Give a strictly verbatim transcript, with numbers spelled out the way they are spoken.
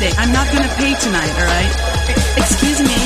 Friday. I'm not gonna pay tonight, alright? Excuse me.